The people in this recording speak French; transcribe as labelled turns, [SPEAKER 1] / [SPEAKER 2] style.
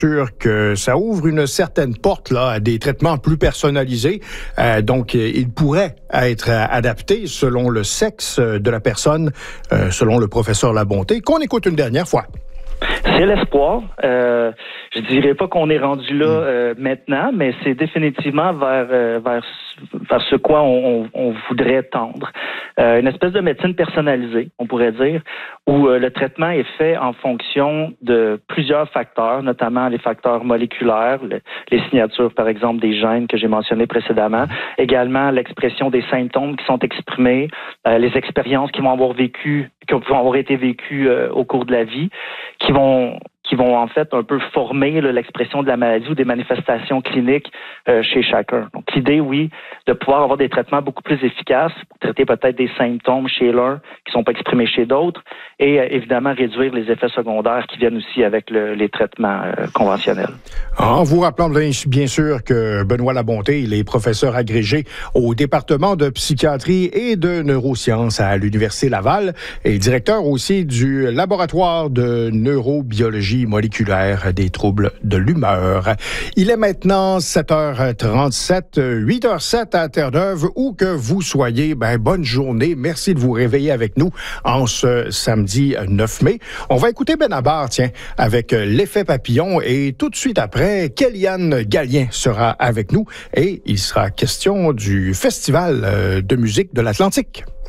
[SPEAKER 1] sûr que ça ouvre une certaine porte là, à des traitements plus personnalisés. Donc, ils pourraient être adaptés selon le sexe de la personne, selon le professeur Labonté, qu'on écoute une dernière fois.
[SPEAKER 2] C'est l'espoir. Je dirais pas qu'on est rendu là maintenant, mais c'est définitivement vers ce quoi on voudrait tendre. Une espèce de médecine personnalisée, on pourrait dire, où le traitement est fait en fonction de plusieurs facteurs, notamment les facteurs moléculaires, les signatures, par exemple, des gènes que j'ai mentionnés précédemment, également l'expression des symptômes qui sont exprimés, les expériences qui vont avoir été vécues au cours de la vie, qui vont en fait un peu former l'expression de la maladie ou des manifestations cliniques chez chacun. Donc l'idée, oui, de pouvoir avoir des traitements beaucoup plus efficaces pour traiter peut-être des symptômes chez l'un qui ne sont pas exprimés chez d'autres et évidemment réduire les effets secondaires qui viennent aussi avec les traitements conventionnels.
[SPEAKER 1] En vous rappelant bien sûr que Benoît Labonté, il est professeur agrégé au département de psychiatrie et de neurosciences à l'Université Laval et directeur aussi du laboratoire de neurobiologie moléculaire des troubles de l'humeur. Il est maintenant 7h37, 8h07 à Terre-Neuve, où que vous soyez, bonne journée. Merci de vous réveiller avec nous en ce samedi 9 mai. On va écouter Benabar, avec l'effet papillon et tout de suite après, Kéliane Gallien sera avec nous et il sera question du Festival de musique de l'Atlantique.